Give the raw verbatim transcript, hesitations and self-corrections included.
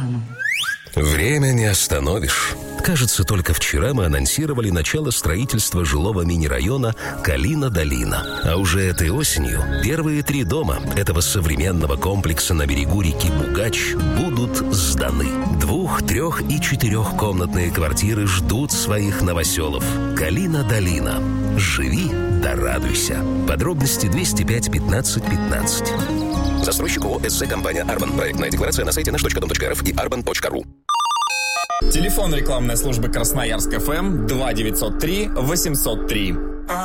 Реклама. Время не остановишь. Кажется, только вчера мы анонсировали начало строительства жилого мини-района Калина-Долина. А уже этой осенью первые три дома этого современного комплекса на берегу реки Бугач будут сданы. Двух-, трех- и четырехкомнатные квартиры ждут своих новоселов. Калина-Долина. Живи да радуйся. Подробности двести пять пятнадцать пятнадцать. Застройщик ООО «СЗ компания Арбан». Проектная декларация на сайте наш точка дом точка эр эф и арбан точка ру. Телефон рекламной службы Красноярск ФМ два девятьсот три восемьсот три.